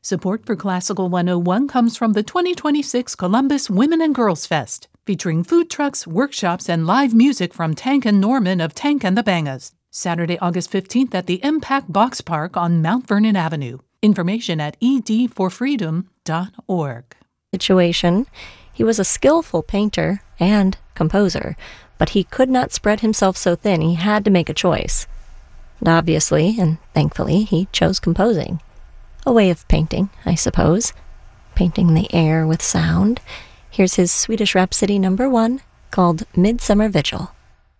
Support for Classical 101 comes from the 2026 Columbus Women and Girls Fest, featuring food trucks, workshops, and live music from Tank and Norman of Tank and the Bangas. Saturday, August 15th at the Impact Box Park on Mount Vernon Avenue. Information at edforfreedom.org. Situation. He was a skillful painter and composer, but he could not spread himself so thin he had to make a choice. And obviously, and thankfully, he chose composing. A way of painting, I suppose. Painting the air with sound. Here's his Swedish Rhapsody No. 1, called Midsummer Vigil.